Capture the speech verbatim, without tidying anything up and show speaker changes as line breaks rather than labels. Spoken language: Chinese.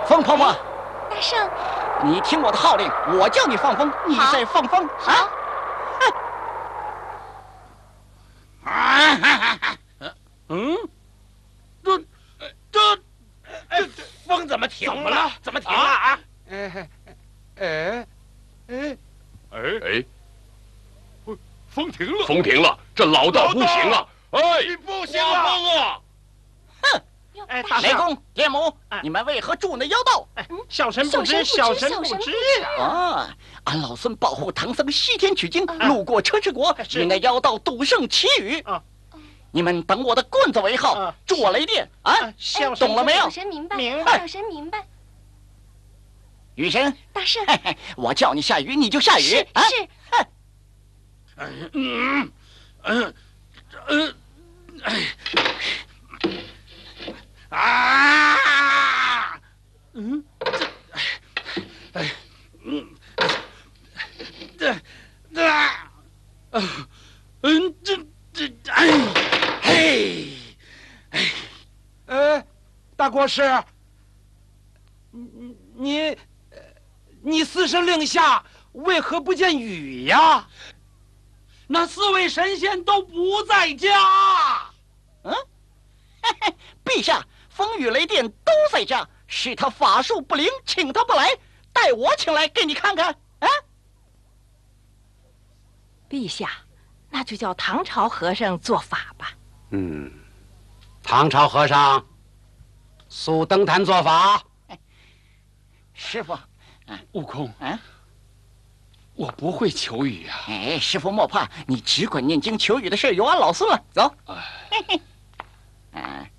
风婆婆，
大圣，
你听我的号令，我叫你放风，你再放风啊！
嗯，这这这风怎么停了？怎么停了啊？
哎哎哎
哎哎，风停了，风停了，这老道不行啊！哎，
你不行啊！风啊！
哼！
哎，大
雷公、电母，你们为何住那妖道？
小神不知，小神不知
啊！俺老孙保护唐僧西天取经，路过车迟国，与那妖道赌圣祈雨。你们等我的棍子为号，助我雷电啊！懂了没有？
小神明白，
明白。
小神明白。
雨神，
大圣，
我叫你下雨，你就下雨。
是是。
嗯嗯嗯嗯，哎啊！嗯，这哎嗯这这啊嗯这这哎嘿哎
哎，大国师，你你你四声令下为何不见雨呀？那四位神仙都不在家。
嗯，嘿嘿，陛下，风雨雷电都在家，是他法术不灵，请他不来，带我请来给你看看。啊，
陛下，那就叫唐朝和尚做法吧。
嗯，唐朝和尚速登坛做法。
师傅，
悟空，
啊，
我不会求雨啊。
哎，师傅莫怕，你只管念经求雨的事由俺老孙了。走。嘿嘿，啊。